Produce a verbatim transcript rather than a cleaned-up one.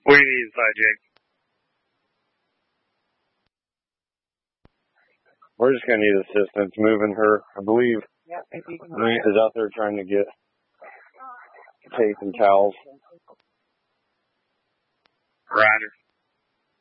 What do you need inside, Jake? We're just going to need assistance moving her. I believe Yeah, if you can Grant is out there trying to get tape and towels. Ryder.